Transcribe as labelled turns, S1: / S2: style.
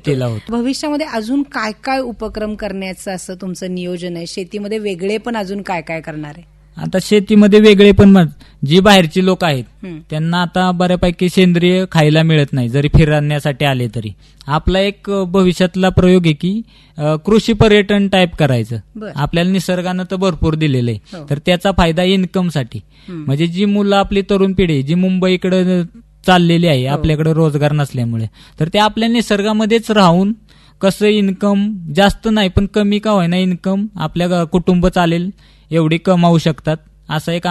S1: शेतीला होतो.
S2: भविष्यामध्ये अजून काय काय उपक्रम करण्याचं असं तुमचं नियोजन आहे? शेतीमध्ये वेगळे पण अजून काय काय करणार आहे?
S1: आता शेतीमध्ये वेगळे पण जी बाहेरची लोक आहेत त्यांना आता बऱ्यापैकी सेंद्रिय खायला मिळत नाही, जरी फिरण्यासाठी आले तरी. आपला एक भविष्यातला प्रयोग आहे की कृषी पर्यटन टाईप करायचं. आपल्याला निसर्गानं तर भरपूर दिलेलं आहे, तर त्याचा फायदा इन्कमसाठी. म्हणजे जी मुलं आपली तरुण पिढी जी मुंबईकडे चाललेली आहे आपल्याकडे रोजगार नसल्यामुळे, तर ते आपल्या निसर्गामध्येच राहून कसं इन्कम जास्त नाही पण कमी का होईना इन्कम आपल्या कुटुंब चालेल एवढी कमावू शकतात, असा एक